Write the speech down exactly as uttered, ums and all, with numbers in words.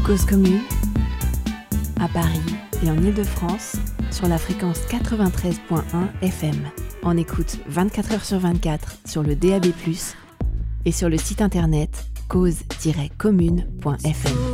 Cause commune, à Paris et en Île-de-France, sur la fréquence quatre-vingt-treize virgule un F M. En écoute vingt-quatre heures sur vingt-quatre sur le D A B plus, et sur le site internet cause tiret commune point F M.